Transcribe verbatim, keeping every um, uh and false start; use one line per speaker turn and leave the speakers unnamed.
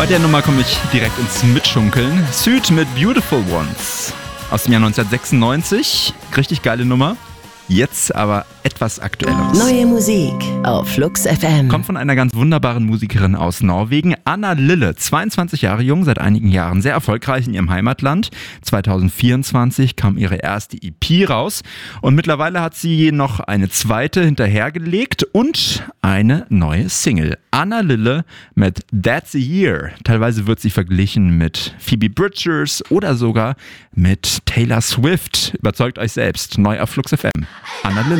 Bei der Nummer komme ich direkt ins Mitschunkeln. Süd mit Beautiful Ones aus dem Jahr neunzehnhundertsechsundneunzig. Richtig geile Nummer. Jetzt aber etwas Aktuelleres.
Neue Musik auf Flux F M.
Kommt von einer ganz wunderbaren Musikerin aus Norwegen, Anna Lille, zweiundzwanzig Jahre jung, seit einigen Jahren sehr erfolgreich in ihrem Heimatland. zweitausendvierundzwanzig kam ihre erste E P raus und mittlerweile hat sie noch eine zweite hinterhergelegt und eine neue Single. Anna Lille mit That's a Year. Teilweise wird sie verglichen mit Phoebe Bridgers oder sogar mit Taylor Swift. Überzeugt euch selbst. Neu auf Flux F M. Anna Lille.